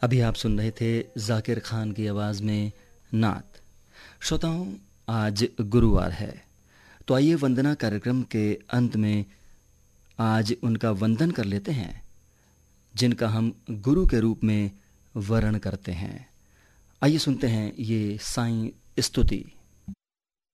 अभी आप सुन रहे थे जाकिर खान की आवाज़ में नात। श्रोताओं, आज गुरुवार है, तो आइए वंदना कार्यक्रम के अंत में आज उनका वंदन कर लेते हैं जिनका हम गुरु के रूप में वर्ण करते हैं। आइए सुनते हैं ये साईं स्तुति।